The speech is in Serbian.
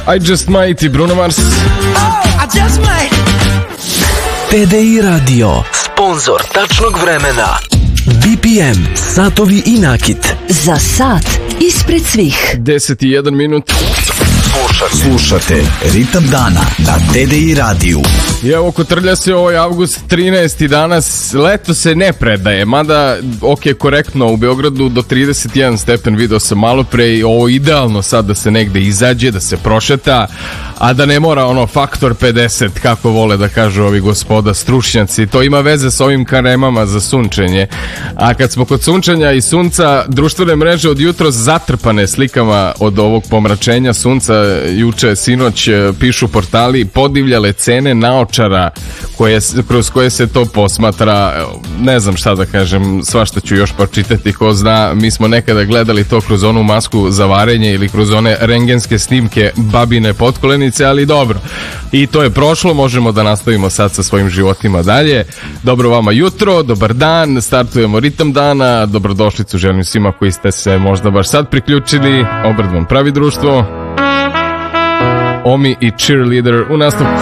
I Just Might i Bruno Mars. TDI Radio, sponzor tačnog vremena. BPM, satovi i nakit. Za sat ispred svih. 10:01 minut. Slušate Ritam dana na TDI radiju. I evo, kotrlja se ovaj avgust 13. danas. Leto se ne predaje, mada, ok, korektno, u Beogradu do 31 stepen, video sam malo pre, i ovo idealno sad da se negde izađe, da se prošeta, a da ne mora ono faktor 50, kako vole da kažu ovi gospoda stručnjaci. To ima veze s ovim kremama za sunčenje. A kad smo kod sunčanja i sunca, društvene mreže od jutros zatrpane slikama od ovog pomračenja sunca. Juče, sinoć, pišu portali, podivljale cene naočara kroz koje se to posmatra. Ne znam šta da kažem, svašta ću još pročitati, ko zna. Mi smo nekada gledali to kroz onu masku za varenje ili kroz one rengenske snimke babine potkolenice, ali dobro. I to je prošlo, možemo da nastavimo sad sa svojim životima dalje. Dobro vama jutro, dobar dan, startujemo Ritam dana, dobrodošlicu želim svima koji ste se možda baš sad priključili. Obred vam pravi društvo. Omi i Cheerleader u nastavku.